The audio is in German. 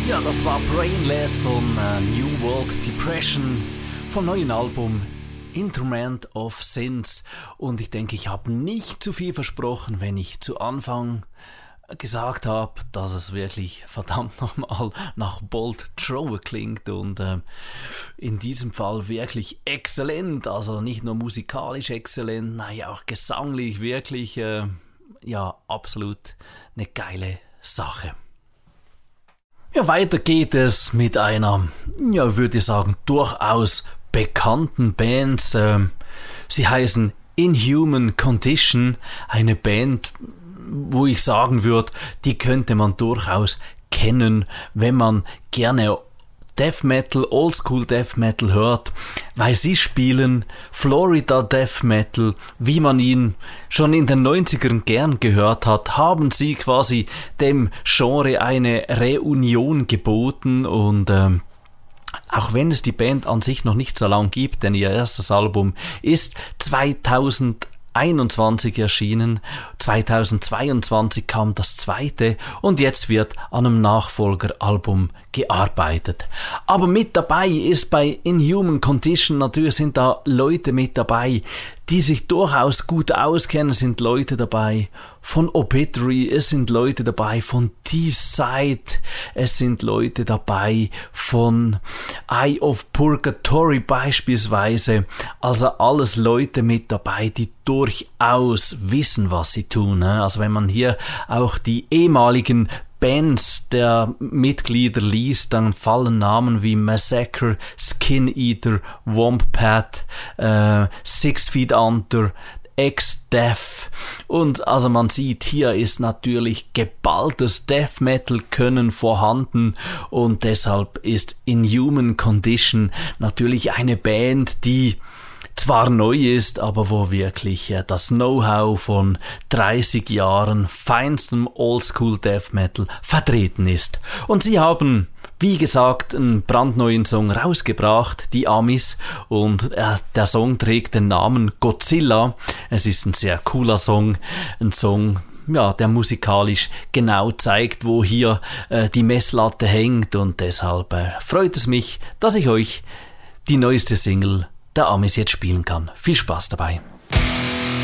Ja, das war Brainless von New World Depression vom neuen Album Instrument of Sins. Und ich denke, ich habe nicht zu viel versprochen, wenn ich zu Anfang gesagt habe, dass es wirklich verdammt nochmal nach Bolt Thrower klingt und in diesem Fall wirklich exzellent, also nicht nur musikalisch exzellent, nein, auch gesanglich wirklich, absolut eine geile Sache. Ja, weiter geht es mit einer, würde ich sagen, durchaus bekannten Band. Sie heißen Inhuman Condition, eine Band, wo ich sagen würde, die könnte man durchaus kennen, wenn man gerne Death Metal, Oldschool Death Metal hört, weil sie spielen Florida Death Metal, wie man ihn schon in den 90ern gern gehört hat, haben sie quasi dem Genre eine Reunion geboten und auch wenn es die Band an sich noch nicht so lang gibt, denn ihr erstes Album ist 2021 erschienen, 2022 kam das zweite und jetzt wird an einem Nachfolgeralbum gearbeitet. Aber mit dabei ist bei Inhuman Condition, natürlich sind da Leute mit dabei, die sich durchaus gut auskennen, es sind Leute dabei von Obituary, es sind Leute dabei von D-Side, es sind Leute dabei von Eye of Purgatory beispielsweise, also alles Leute mit dabei, die durchaus wissen, was sie tun. Also wenn man hier auch die ehemaligen Bands der Mitglieder liest, dann fallen Namen wie Massacre, Skin Eater, Wombat, 6 Feet Under, Ex-Death und also man sieht, hier ist natürlich geballtes Death Metal Können vorhanden und deshalb ist Inhuman Condition natürlich eine Band, die zwar neu ist, aber wo wirklich das Know-how von 30 Jahren feinstem Oldschool Death Metal vertreten ist. Und sie haben, wie gesagt, einen brandneuen Song rausgebracht, die Amis, und der Song trägt den Namen Godzilla. Es ist ein sehr cooler Song, ein Song, der musikalisch genau zeigt, wo hier die Messlatte hängt und deshalb freut es mich, dass ich euch die neueste Single der Amis jetzt spielen kann. Viel Spaß dabei.